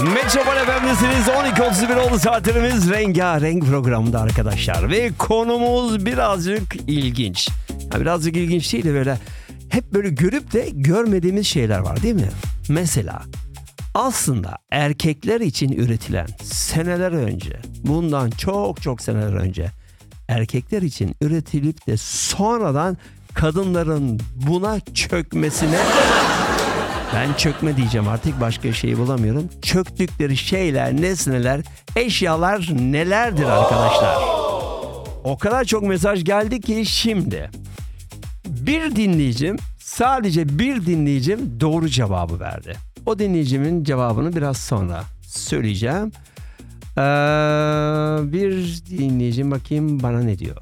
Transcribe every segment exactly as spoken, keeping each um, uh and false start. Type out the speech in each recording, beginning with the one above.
Metropol F M'desiniz. on iki otuz bir oldu saatlerimiz. Rengarenk programında arkadaşlar. Ve konumuz birazcık ilginç. Ya birazcık ilginç değil de böyle hep böyle görüp de görmediğimiz şeyler var değil mi? Mesela aslında erkekler için üretilen seneler önce, bundan çok çok seneler önce erkekler için üretilip de sonradan kadınların buna çökmesine, ben çökme diyeceğim artık, başka şeyi bulamıyorum. Çöktükleri şeyler, nesneler, eşyalar nelerdir arkadaşlar? O kadar çok mesaj geldi ki şimdi bir dinleyicim, sadece bir dinleyicim doğru cevabı verdi. O dinleyicimin cevabını biraz sonra söyleyeceğim. Ee, bir dinleyicim bakayım bana ne diyor.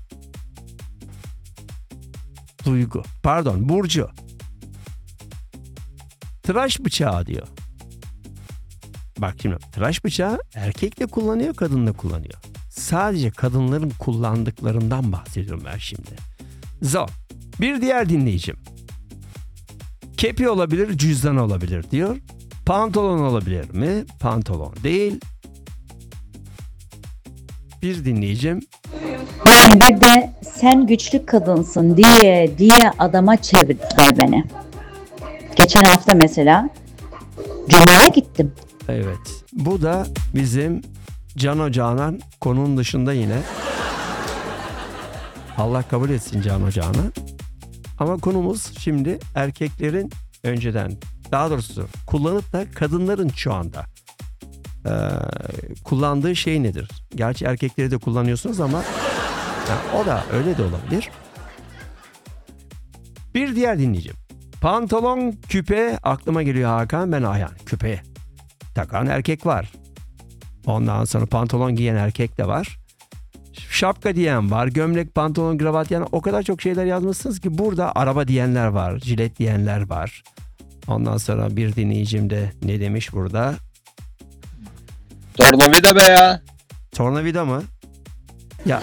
Duygu, pardon Burcu. Tıraş bıçağı diyor. Bak şimdi tıraş bıçağı erkek de kullanıyor, kadın da kullanıyor. Sadece kadınların kullandıklarından bahsediyorum ben şimdi. Zor. Bir diğer dinleyicim. Kepi olabilir, cüzdan olabilir diyor. Pantolon olabilir mi? Pantolon değil. Bir dinleyicim. Yani bir de sen güçlü kadınsın diye diye adama çevirdiler beni. Geçen hafta mesela Cuma'ya gittim. Evet. Bu da bizim Cano Canan, konunun dışında yine. Allah kabul etsin Cano Canan. Ama konumuz şimdi erkeklerin önceden, daha doğrusu kullanıp da kadınların şu anda e, kullandığı şey nedir? Gerçi erkekleri de kullanıyorsunuz ama yani o da öyle de olabilir. Bir diğer dinleyicim. Pantolon, küpe aklıma geliyor Hakan, ben Ayhan. Küpe takan erkek var. Ondan sonra pantolon giyen erkek de var. Şapka diyen var. Gömlek, pantolon, kravat, yani o kadar çok şeyler yazmışsınız ki burada araba diyenler var. Jilet diyenler var. Ondan sonra bir dinleyicim de ne demiş burada? Tornavida be ya. Tornavida mı? Ya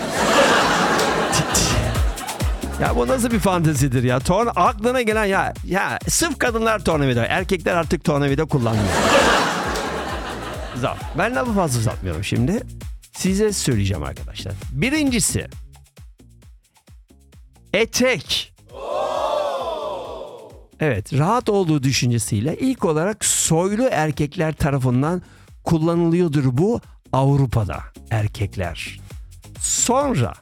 ya bu nasıl bir fantezidir ya? Torn aklına gelen ya ya sırf kadınlar tornavida, erkekler artık tornavida kullanmıyor. Zor. Ben lafı fazla uzatmıyorum şimdi. Size söyleyeceğim arkadaşlar. Birincisi etek. Evet, rahat olduğu düşüncesiyle ilk olarak soylu erkekler tarafından kullanılıyordur bu Avrupa'da erkekler. Sonra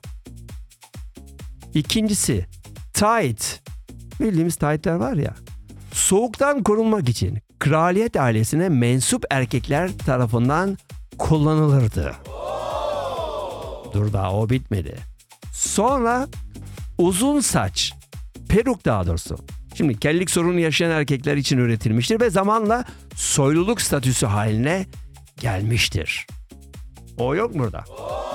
ikincisi tight. Bildiğimiz tight'ler var ya. Soğuktan korunmak için kraliyet ailesine mensup erkekler tarafından kullanılırdı. Dur daha o bitmedi. Sonra uzun saç, peruk daha doğrusu. Şimdi kellik sorunu yaşayan erkekler için üretilmiştir ve zamanla soyluluk statüsü haline gelmiştir. O yok mu burada?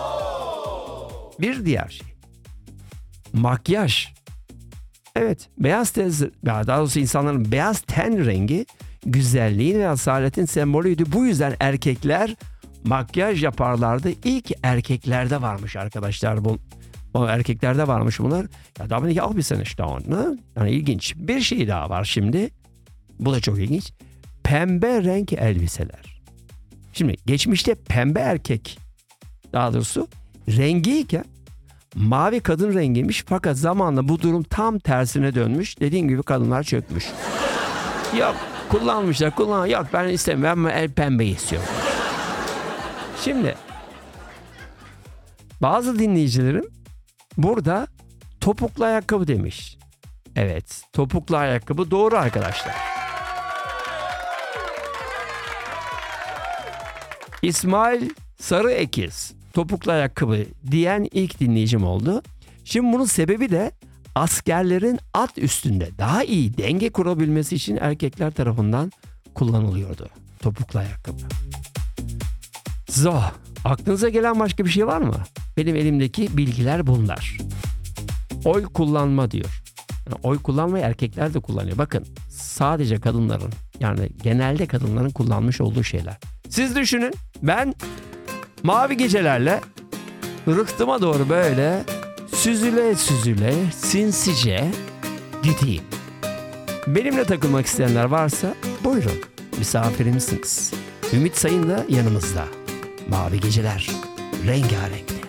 Bir diğer şey. Makyaj. Evet, beyaz ten, daha doğrusu insanların beyaz ten rengi güzelliğin ve asaletin sembolüydü. Bu yüzden erkekler makyaj yaparlardı. İlk erkeklerde varmış arkadaşlar bu. O erkeklerde varmış bunlar. Ya da beni auch bir sene staunen. Yani ilginç. Bir şey daha var şimdi. Bu da çok ilginç. Pembe renk elbiseler. Şimdi geçmişte pembe erkek, daha doğrusu rengiyken mavi kadın rengiymiş, fakat zamanla bu durum tam tersine dönmüş. Dediğim gibi kadınlar çökmüş. Yok kullanmışlar kullan. Yok ben istemiyorum, ben el pembeyi istiyorum. Şimdi bazı dinleyicilerim burada topuklu ayakkabı demiş. Evet, topuklu ayakkabı doğru arkadaşlar. İsmail Sarıekiz topuklu ayakkabı diyen ilk dinleyicim oldu. Şimdi bunun sebebi de askerlerin at üstünde daha iyi denge kurabilmesi için erkekler tarafından kullanılıyordu topuklu ayakkabı. So, aklınıza gelen başka bir şey var mı? Benim elimdeki bilgiler bunlar. Oy kullanma diyor. Yani oy kullanmayı erkekler de kullanıyor. Bakın, sadece kadınların, yani genelde kadınların kullanmış olduğu şeyler. Siz düşünün, ben mavi gecelerle rıhtıma doğru böyle süzüle süzüle sinsice gideyim. Benimle takılmak isteyenler varsa buyurun, misafirimsiniz. Ümit Sayın da yanımızda. Mavi geceler rengarenkti.